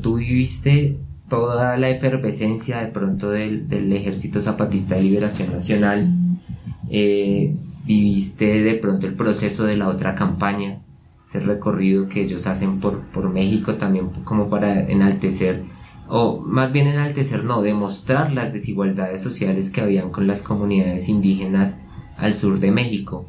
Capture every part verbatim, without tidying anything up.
tú viviste toda la efervescencia de pronto del, del Ejército Zapatista de Liberación Nacional, eh, viviste de pronto el proceso de la otra campaña, ese recorrido que ellos hacen por, por México también como para enaltecer, o más bien enaltecer, no, demostrar las desigualdades sociales que habían con las comunidades indígenas al sur de México.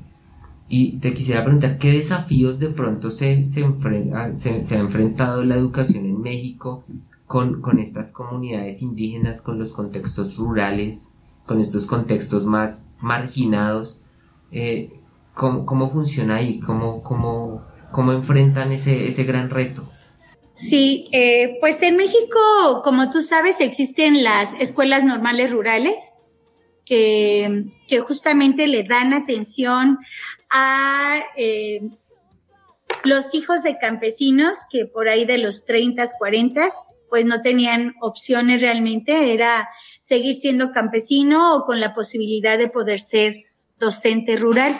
Y te quisiera preguntar, ¿qué desafíos de pronto se, se, enfrenta, se, se ha enfrentado la educación en México con, con estas comunidades indígenas, con los contextos rurales, con estos contextos más marginados? Eh, ¿cómo, ¿Cómo funciona ahí? ¿Cómo, cómo, cómo enfrentan ese, ese gran reto? Sí, eh, pues en México, como tú sabes, existen las escuelas normales rurales que, que justamente le dan atención a eh, los hijos de campesinos que por ahí de los treinta, cuarenta, pues no tenían opciones realmente, era seguir siendo campesino o con la posibilidad de poder ser docente rural.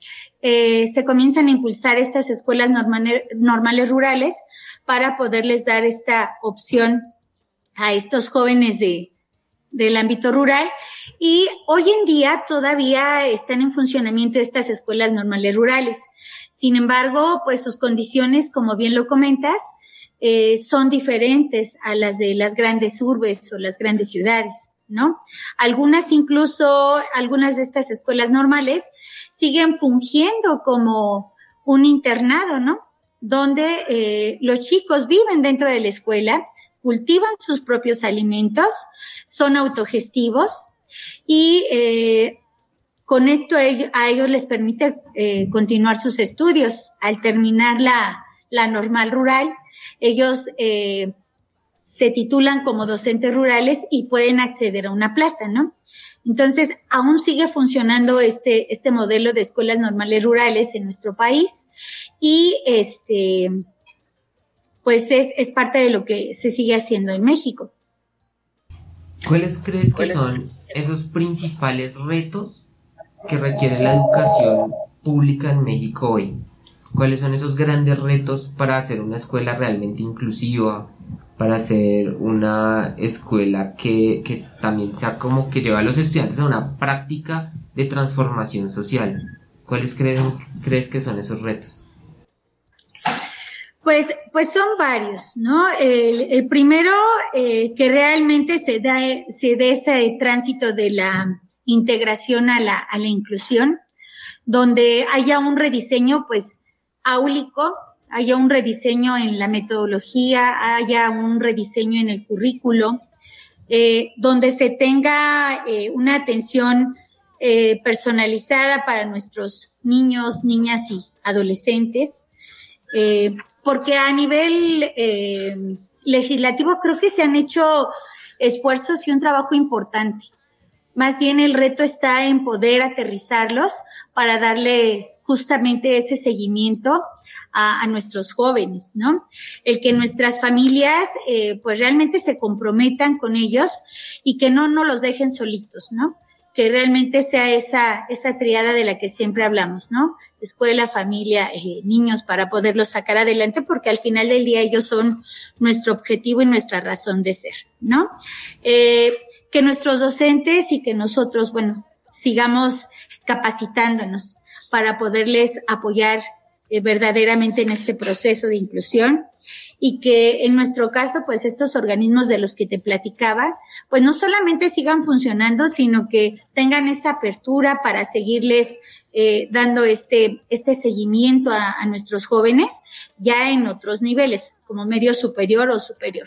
Eh, se comienzan a impulsar estas escuelas normales, normales rurales para poderles dar esta opción a estos jóvenes de, del ámbito rural. Y hoy en día todavía están en funcionamiento estas escuelas normales rurales. Sin embargo, pues sus condiciones, como bien lo comentas, eh, son diferentes a las de las grandes urbes o las grandes ciudades, ¿no? Algunas incluso, algunas de estas escuelas normales siguen fungiendo como un internado, ¿no? Donde eh, los chicos viven dentro de la escuela, cultivan sus propios alimentos, son autogestivos y eh, con esto ello, a ellos les permite eh, continuar sus estudios. Al terminar la, la normal rural, ellos eh, se titulan como docentes rurales y pueden acceder a una plaza, ¿no? Entonces, aún sigue funcionando este, este modelo de escuelas normales rurales en nuestro país y este, pues es, es parte de lo que se sigue haciendo en México. ¿Cuáles crees que son esos principales retos que requiere la educación pública en México hoy? ¿Cuáles son esos grandes retos para hacer una escuela realmente inclusiva, para hacer una escuela que, que también sea como que lleva a los estudiantes a una práctica de transformación social? ¿Cuáles crees, crees que son esos retos? Pues, pues son varios, ¿no? El, el primero, eh, que realmente se da, se dé ese tránsito de la integración a la, a la inclusión, donde haya un rediseño, pues, áulico, haya un rediseño en la metodología, haya un rediseño en el currículo, eh, donde se tenga eh, una atención eh, personalizada para nuestros niños, niñas y adolescentes, eh, porque a nivel eh, legislativo creo que se han hecho esfuerzos y un trabajo importante. Más bien el reto está en poder aterrizarlos para darle justamente ese seguimiento a, a nuestros jóvenes, ¿no? El que nuestras familias eh, pues realmente se comprometan con ellos y que no nos los dejen solitos, ¿no? Que realmente sea esa, esa triada de la que siempre hablamos, ¿no? Escuela, familia, eh, niños, para poderlos sacar adelante, porque al final del día ellos son nuestro objetivo y nuestra razón de ser, ¿no? Eh, que nuestros docentes y que nosotros, bueno, sigamos capacitándonos para poderles apoyar eh, verdaderamente en este proceso de inclusión y que en nuestro caso, pues estos organismos de los que te platicaba, pues no solamente sigan funcionando, sino que tengan esa apertura para seguirles eh, dando este, este seguimiento a, a nuestros jóvenes ya en otros niveles, como medio superior o superior.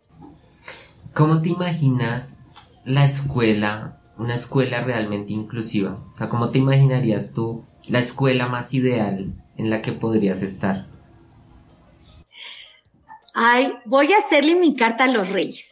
¿Cómo te imaginas la escuela, una escuela realmente inclusiva? O sea, ¿cómo te imaginarías tú la escuela más ideal en la que podrías estar? Ay, voy a hacerle mi carta a los reyes.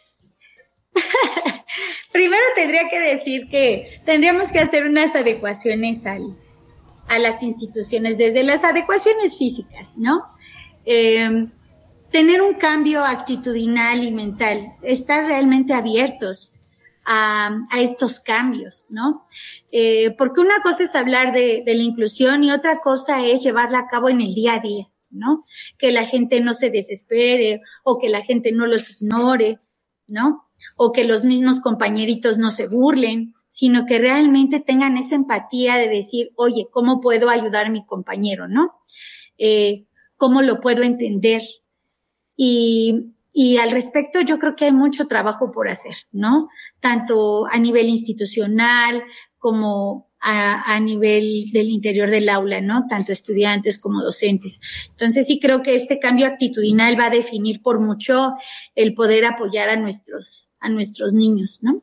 Primero tendría que decir que tendríamos que hacer unas adecuaciones al, a las instituciones, desde las adecuaciones físicas, ¿no? Eh, tener un cambio actitudinal y mental, estar realmente abiertos a, a estos cambios, ¿no? Eh, porque una cosa es hablar de, de la inclusión y otra cosa es llevarla a cabo en el día a día, ¿no? Que la gente no se desespere o que la gente no los ignore, ¿no? O que los mismos compañeritos no se burlen, sino que realmente tengan esa empatía de decir, oye, ¿cómo puedo ayudar a mi compañero, no? Eh, ¿Cómo lo puedo entender? Y, y al respecto yo creo que hay mucho trabajo por hacer, ¿no? Tanto a nivel institucional como a, a nivel del interior del aula, ¿no? Tanto estudiantes como docentes. Entonces sí creo que este cambio actitudinal va a definir por mucho el poder apoyar a nuestros, a nuestros niños, ¿no?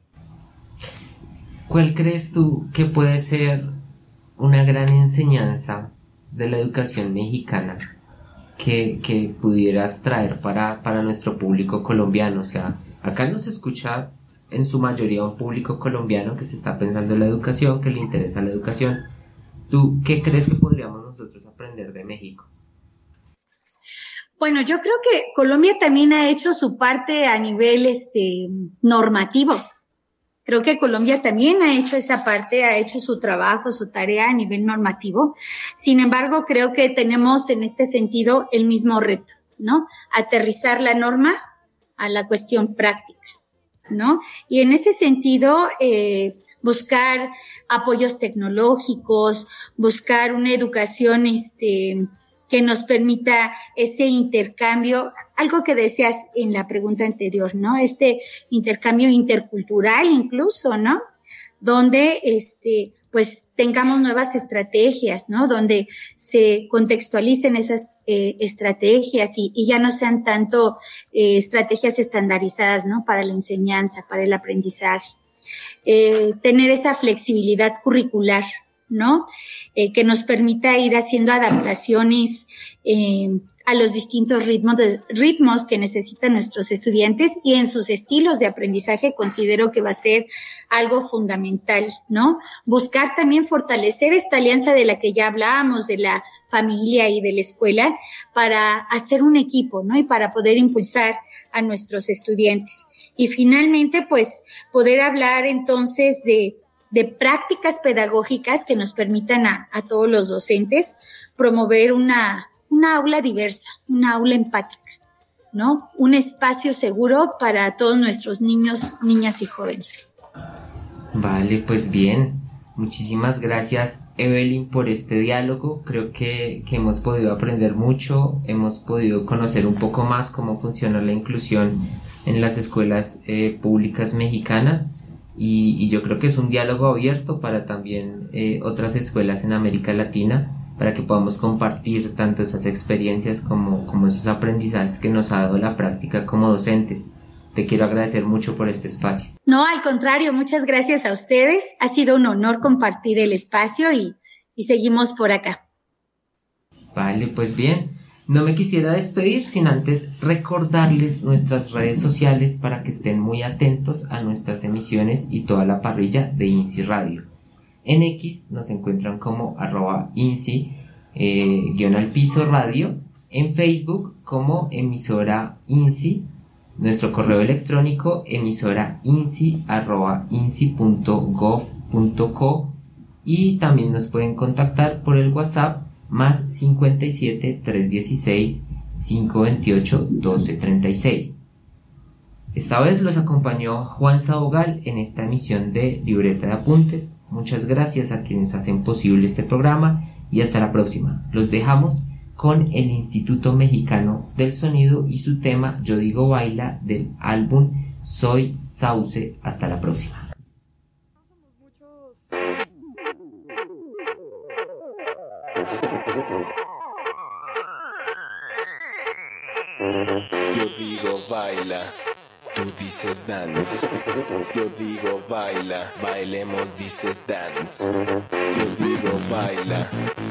¿Cuál crees tú que puede ser una gran enseñanza de la educación mexicana que, que pudieras traer para, para nuestro público colombiano? O sea, acá nos escucha en su mayoría un público colombiano que se está pensando en la educación, que le interesa la educación. ¿Tú qué crees que podríamos nosotros aprender de México? Bueno, yo creo que Colombia también ha hecho su parte a nivel este normativo. Creo que Colombia también ha hecho esa parte, ha hecho su trabajo, su tarea a nivel normativo. Sin embargo, creo que tenemos en este sentido el mismo reto, ¿no? Aterrizar la norma a la cuestión práctica, ¿no? Y en ese sentido, eh, buscar apoyos tecnológicos, buscar una educación, este, que nos permita ese intercambio, algo que decías en la pregunta anterior, ¿no? Este intercambio intercultural incluso, ¿no? Donde, este, pues tengamos nuevas estrategias, ¿no? Donde se contextualicen esas eh, estrategias y, y ya no sean tanto eh, estrategias estandarizadas, ¿no? Para la enseñanza, para el aprendizaje. Eh, tener esa flexibilidad curricular, ¿no? Eh, que nos permita ir haciendo adaptaciones eh, a los distintos ritmos, de, ritmos que necesitan nuestros estudiantes y en sus estilos de aprendizaje considero que va a ser algo fundamental, ¿no? Buscar también fortalecer esta alianza de la que ya hablábamos, de la familia y de la escuela, para hacer un equipo, ¿no? Y para poder impulsar a nuestros estudiantes. Y finalmente, pues, poder hablar entonces de de prácticas pedagógicas que nos permitan a, a todos los docentes promover una, una aula diversa, una aula empática, ¿no? Un espacio seguro para todos nuestros niños, niñas y jóvenes. Vale, pues bien. Muchísimas gracias, Evelyn, por este diálogo. Creo que, que hemos podido aprender mucho, hemos podido conocer un poco más cómo funciona la inclusión en las escuelas eh, públicas mexicanas. Y, y yo creo que es un diálogo abierto para también eh, otras escuelas en América Latina, para que podamos compartir tanto esas experiencias como, como esos aprendizajes que nos ha dado la práctica como docentes. Te quiero agradecer mucho por este espacio. No, al contrario, muchas gracias a ustedes. Ha sido un honor compartir el espacio y, y seguimos por acá. Vale, pues bien. No me quisiera despedir sin antes recordarles nuestras redes sociales para que estén muy atentos a nuestras emisiones y toda la parrilla de INSI Radio. En X nos encuentran como arroba INSI eh, guión al piso radio, en Facebook como emisora INSI, nuestro correo electrónico emisora INSI arroba INSI punto gov punto co y también nos pueden contactar por el WhatsApp más cincuenta y siete, trescientos dieciséis, quinientos veintiocho, doce treinta y seis. Esta vez los acompañó Juan Sabogal en esta emisión de Libreta de Apuntes. Muchas gracias a quienes hacen posible este programa y hasta la próxima. Los dejamos con el Instituto Mexicano del Sonido y su tema Yo Digo Baila del álbum Soy Sauce. Hasta la próxima. Yo digo baila, tú dices dance. Yo digo baila, bailemos dices dance. Yo digo baila,